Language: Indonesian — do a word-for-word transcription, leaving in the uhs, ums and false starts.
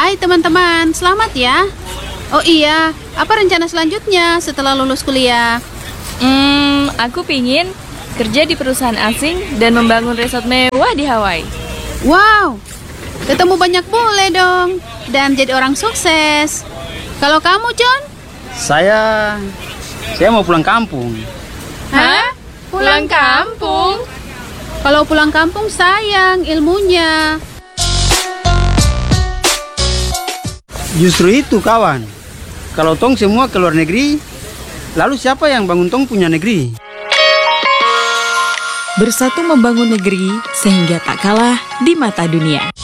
Hai teman-teman, selamat ya. Oh iya, apa rencana selanjutnya setelah lulus kuliah? Hmm, aku pingin kerja di perusahaan asing dan membangun resort mewah di Hawaii. Wow, ketemu banyak bule dong dan jadi orang sukses. Kalau kamu, John? Saya saya mau pulang kampung. Hah? Pulang kampung? Kalau pulang kampung sayang ilmunya. Justru itu kawan. Kalau tong semua ke luar negeri, lalu siapa yang bangun tong punya negeri? Bersatu membangun negeri sehingga tak kalah di mata dunia.